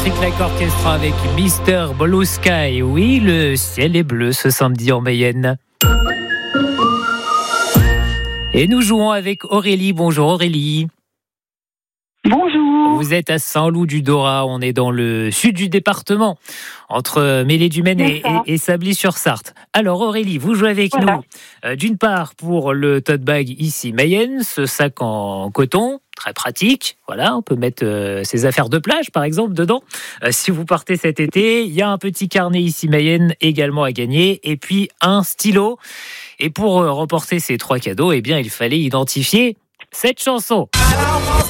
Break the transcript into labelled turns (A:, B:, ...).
A: Patrick Lac Orchestra avec Mister Blue Sky. Oui, le ciel est bleu ce samedi en Mayenne. Et nous jouons avec Aurélie. Bonjour Aurélie.
B: Bonjour.
A: Vous êtes à Saint-Loup-du-Dorat, on est dans le sud du département, entre Mêlée-du-Maine et Sably-sur-Sarthe. Alors Aurélie, vous jouez avec nous, d'une part pour le tote bag ici Mayenne, ce sac en coton, très pratique, voilà, on peut mettre ses affaires de plage par exemple dedans. Si vous partez cet été, il y a un petit carnet ici Mayenne également à gagner, et puis un stylo. Et pour remporter ces 3 cadeaux, eh bien il fallait identifier cette chanson.